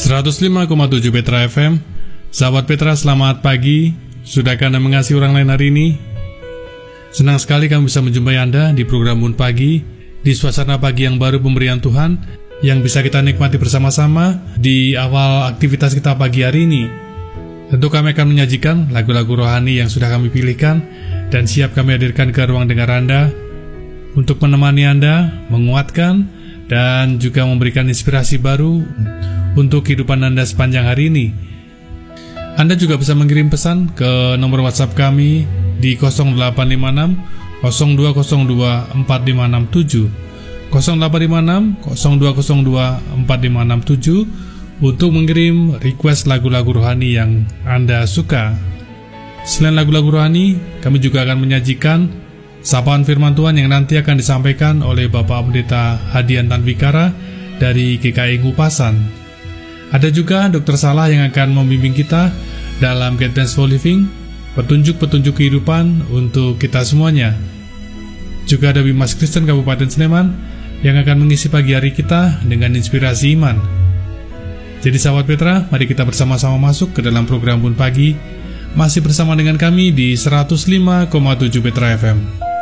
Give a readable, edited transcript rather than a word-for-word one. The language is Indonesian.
105,7 Petra FM. Sahabat Petra, selamat pagi. Sudahkah Anda mengasihi orang lain hari ini? Senang sekali kami bisa menjumpai Anda di program Bun Pagi, di suasana pagi yang baru pemberian Tuhan, yang bisa kita nikmati bersama-sama di awal aktivitas kita pagi hari ini. Tentu kami akan menyajikan lagu-lagu rohani yang sudah kami pilihkan dan siap kami hadirkan ke ruang dengar Anda untuk menemani Anda, menguatkan, dan juga memberikan inspirasi baru untuk kehidupan Anda sepanjang hari ini. Anda juga bisa mengirim pesan ke nomor WhatsApp kami di 0856 0202 4567 0856 0202 4567 untuk mengirim request lagu-lagu rohani yang Anda suka. Selain lagu-lagu rohani, kami juga akan menyajikan sapaan firman Tuhan yang nanti akan disampaikan oleh Bapak Pendeta Hadian Tanbikara dari GKI Ngupasan. Ada juga Dr. Salah yang akan membimbing kita dalam Guidance for Living, petunjuk-petunjuk kehidupan untuk kita semuanya. Juga ada Bimas Kristen Kabupaten Sleman yang akan mengisi pagi hari kita dengan inspirasi iman. Jadi sahabat Petra, mari kita bersama-sama masuk ke dalam program Bun Pagi, masih bersama dengan kami di 105,7 Petra FM.